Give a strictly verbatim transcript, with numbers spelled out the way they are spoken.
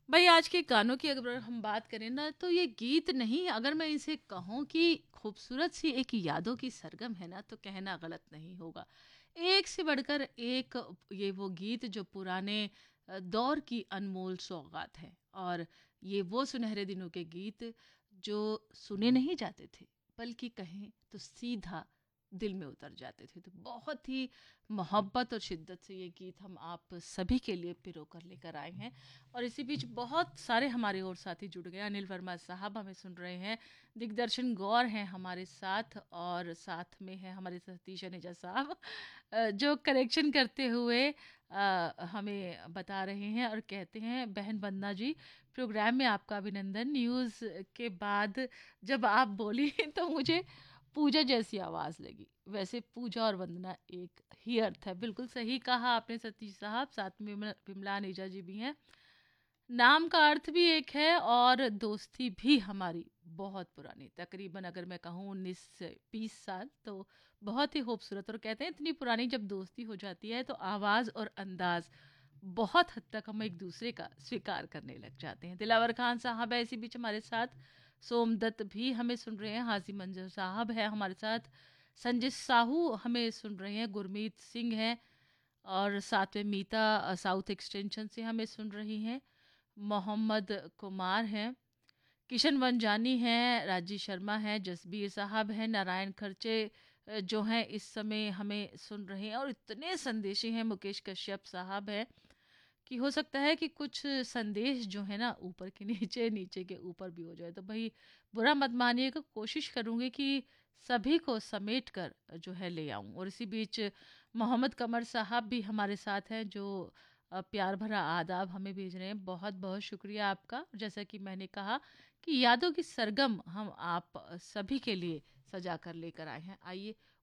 भाई आज के गानों की अगर हम बात करें ना तो ये गीत नहीं, अगर मैं इसे कहूँ कि खूबसूरत सी एक यादों की सरगम है ना, तो कहना गलत नहीं होगा। एक से बढ़कर एक ये वो गीत जो पुराने अ, दौर की अनमोल सौगात है। और ये वो सुनहरे दिनों के गीत जो सुने नहीं जाते थे, बल्कि कहें तो सीधा दिल में उतर जाते थे। तो बहुत ही मोहब्बत और शिद्दत से ये गीत हम आप सभी के लिए पिरो कर लेकर आए हैं। और इसी बीच बहुत सारे हमारे और साथी जुड़ गए। अनिल वर्मा साहब हमें सुन रहे हैं, दिग्दर्शन गौर हैं हमारे साथ, और साथ में है हमारे सतीश अनेजा साहब, अ, जो करेक्शन करते हुए अ, हमें बता रहे हैं और कहते हैं, बहन वंदना जी, प्रोग्राम में आपका अभिनंदन। न्यूज़ के बाद जब आप बोली तो मुझे पूजा जैसी आवाज़ लगी। वैसे पूजा और वंदना एक ही अर्थ है। बिल्कुल सही कहा आपने सतीश साहब, साथ में विमला विमला अनेजा जी भी हैं। नाम का अर्थ भी एक है और दोस्ती भी हमारी बहुत पुरानी, तकरीबन अगर मैं कहूँ उन्नीस से बीस साल, तो बहुत ही खूबसूरत। और कहते हैं इतनी पुरानी जब दोस्ती हो जाती है तो आवाज़ और अंदाज बहुत हद तक हम एक दूसरे का स्वीकार करने लग जाते हैं। दिलावर खान साहब है इसी बीच हमारे साथ, सोमदत्त भी हमें सुन रहे हैं, हाजी मंजर साहब है हमारे साथ, संजय साहू हमें सुन रहे हैं, गुरमीत सिंह है, और साथ में मीता अ, साउथ एक्सटेंशन से हमें सुन रही हैं, मोहम्मद कुमार हैं, किशन वनजानी हैं, राजी शर्मा हैं, जसबीर साहब हैं, नारायण खर्चे अ, जो हैं इस समय हमें सुन रहे हैं, और इतने संदेशी हैं, मुकेश कश्यप साहब हैं, कि हो सकता है कि कुछ संदेश जो है ना ऊपर के नीचे, नीचे के ऊपर भी हो जाए। तो भाई बुरा मत मानिएगा, कोशिश करूँगी कि सभी को समेट कर जो है ले आऊँ। और इसी बीच मोहम्मद कमर साहब भी हमारे साथ हैं, जो अ, प्यार भरा आदाब हमें भेज रहे हैं। बहुत बहुत शुक्रिया आपका। जैसा कि मैंने कहा कि यादों की सरगम हम आप सभी के लिए सजा कर लेकर आए हैं। आइए